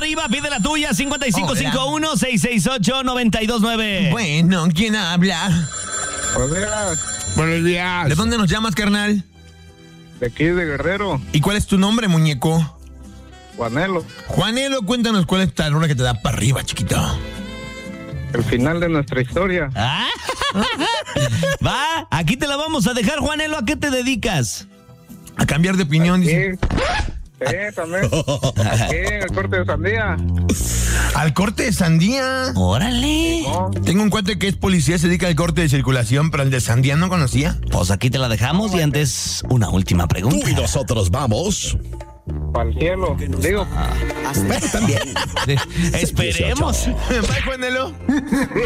arriba, pide la tuya, 5551-668-929. Bueno, ¿quién habla? Buenos días. ¿De dónde nos llamas, carnal? De aquí de Guerrero, ¿Y cuál es tu nombre, muñeco? Juanelo. Juanelo, cuéntanos cuál es la rola que te da para arriba, chiquito. El final de nuestra historia. Ah. Va, aquí te la vamos a dejar, Juanelo. ¿A qué te dedicas? A cambiar de opinión, dice. Sí, también. Aquí en el corte de sandía. Al corte de sandía. Órale. No, Tengo un cuate que es policía, se dedica al corte de circulación, pero el de sandía no conocía. Pues aquí te la dejamos y antes una última pregunta. Tú y nosotros vamos. para el cielo. Digo, También. Esperemos. Bye, Juanelo.